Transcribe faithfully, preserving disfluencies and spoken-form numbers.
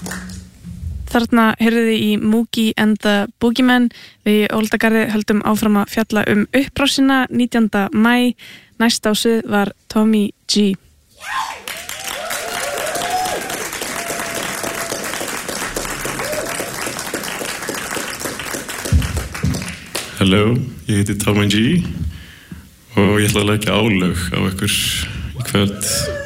Þarna heyrðuð þið í Mookie and the Boogeymen. Við Óldagarði höldum áfram að fjalla um upprásina nítjánda maí. Næst á svið var Tommy G. Hello, ég heiti Tommy G og ég ætla að leggja álög á ykkur í kvöld.